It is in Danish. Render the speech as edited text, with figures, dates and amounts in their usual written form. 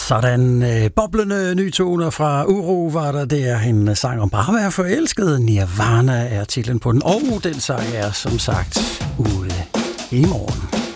Sådan boblende nye toner fra Uro var der. Det er en sang om bare at være forelsket. Nirvana er titlen på den, og den sang er som sagt ude i morgen.